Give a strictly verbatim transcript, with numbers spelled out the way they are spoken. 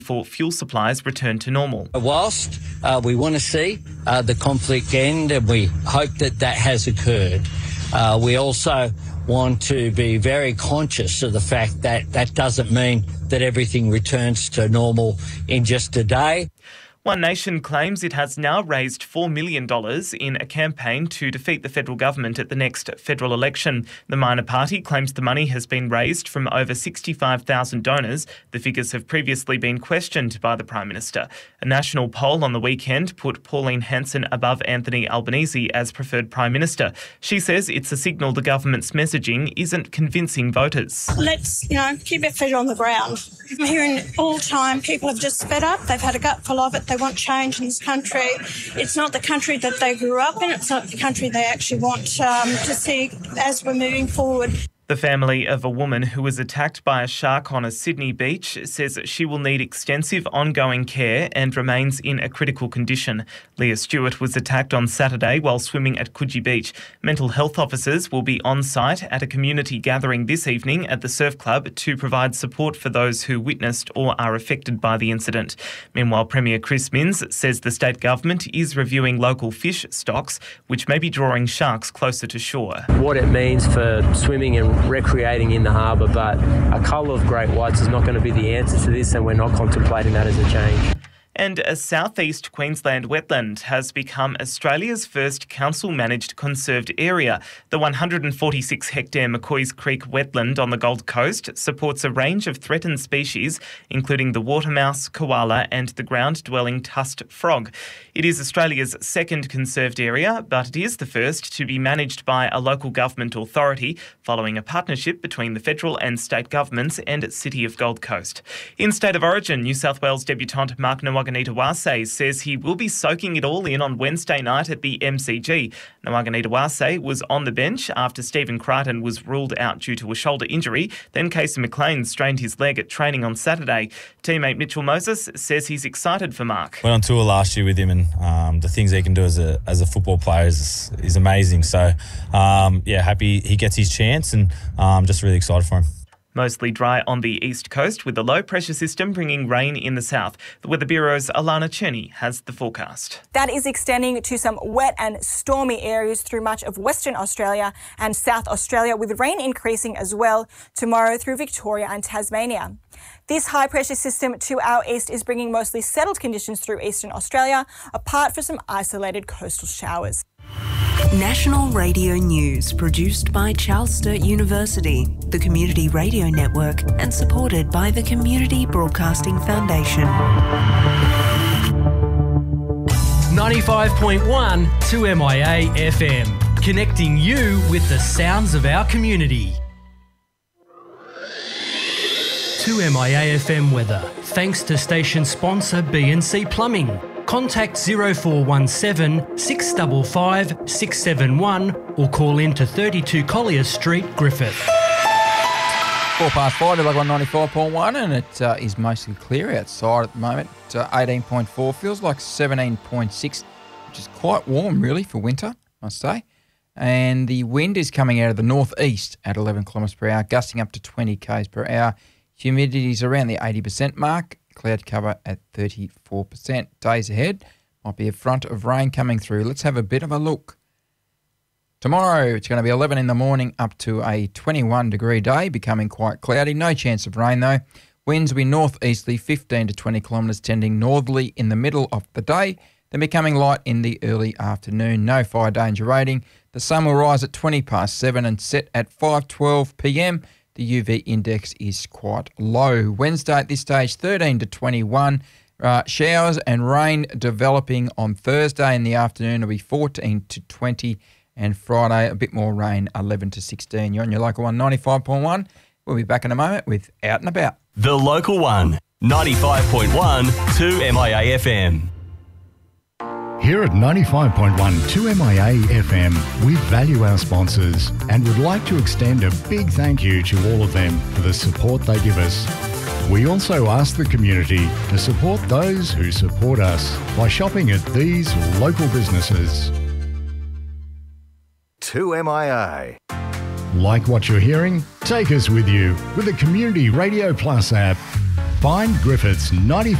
before fuel supplies return to normal. Whilst uh, we want to see uh, the conflict end, and we hope that that has occurred, uh, we also want to be very conscious of the fact that that doesn't mean that everything returns to normal in just a day. One Nation claims it has now raised four million dollars in a campaign to defeat the federal government at the next federal election. The minor party claims the money has been raised from over sixty-five thousand donors. The figures have previously been questioned by the Prime Minister. A national poll on the weekend put Pauline Hanson above Anthony Albanese as preferred Prime Minister. She says it's a signal the government's messaging isn't convincing voters. Let's, you know, keep our feet on the ground. I'm hearing all the time people have just fed up. They've had a gutful of it. They want change in this country. It's not the country that they grew up in. It's not the country they actually want um, to see as we're moving forward. The family of a woman who was attacked by a shark on a Sydney beach says she will need extensive ongoing care and remains in a critical condition. Leah Stewart was attacked on Saturday while swimming at Coogee Beach. Mental health officers will be on site at a community gathering this evening at the Surf Club to provide support for those who witnessed or are affected by the incident. Meanwhile, Premier Chris Minns says the state government is reviewing local fish stocks, which may be drawing sharks closer to shore. What it means for swimming and recreating in the harbour, but a cull of great whites is not going to be the answer to this, and we're not contemplating that as a change. And a southeast Queensland wetland has become Australia's first council-managed conserved area. The one hundred forty-six hectare McCoys Creek wetland on the Gold Coast supports a range of threatened species, including the watermouse, koala and the ground-dwelling tusked frog. It is Australia's second conserved area, but it is the first to be managed by a local government authority, following a partnership between the federal and state governments and City of Gold Coast. In State of Origin, New South Wales debutant Mark Nawaqanitawase says he will be soaking it all in on Wednesday night at the M C G. Nawaqanitawase was on the bench after Stephen Crichton was ruled out due to a shoulder injury. Then Casey McLean strained his leg at training on Saturday. Teammate Mitchell Moses says he's excited for Mark. Went on tour last year with him, and um, the things he can do as a as a football player is, is amazing. So, um, yeah, happy he gets his chance, and um, just really excited for him. Mostly dry on the east coast with a low pressure system bringing rain in the south. The Weather Bureau's Alana Cherney has the forecast. That is extending to some wet and stormy areas through much of Western Australia and South Australia, with rain increasing as well tomorrow through Victoria and Tasmania. This high pressure system to our east is bringing mostly settled conditions through eastern Australia, apart from some isolated coastal showers. National Radio News, produced by Charles Sturt University, the Community Radio Network, and supported by the Community Broadcasting Foundation. ninety-five point one two M I A F M, connecting you with the sounds of our community. two M I A F M weather, thanks to station sponsor B and C Plumbing. Contact zero four one seven, six five five, six seven one or call in to thirty-two Collier Street, Griffith. Four past five, to one ninety-five point one, and it uh, is mostly clear outside at the moment. Uh, eighteen point four, feels like seventeen point six, which is quite warm really for winter, I must say. And the wind is coming out of the northeast at eleven kilometres per hour, gusting up to twenty k's per hour. Humidity is around the eighty percent mark. Cloud cover at thirty-four percent. Days ahead, might be a front of rain coming through. Let's have a bit of a look. Tomorrow, it's going to be eleven in the morning up to a twenty-one degree day, becoming quite cloudy. No chance of rain though. Winds will be northeasterly, fifteen to twenty kilometres, tending northerly in the middle of the day, then becoming light in the early afternoon. No fire danger rating. The sun will rise at twenty past seven and set at five twelve p m. The U V index is quite low. Wednesday at this stage, thirteen to twenty-one. Uh, showers and rain developing on Thursday in the afternoon will be fourteen to twenty. And Friday, a bit more rain, eleven to sixteen. You're on your local one, ninety-five point one. We'll be back in a moment with Out and About. The local one, ninety-five point one, two M I A F M. Here at ninety-five point one two M I A F M, we value our sponsors and would like to extend a big thank you to all of them for the support they give us. We also ask the community to support those who support us by shopping at these local businesses. two M I A. Like what you're hearing? Take us with you with the Community Radio Plus app. Find Griffiths ninety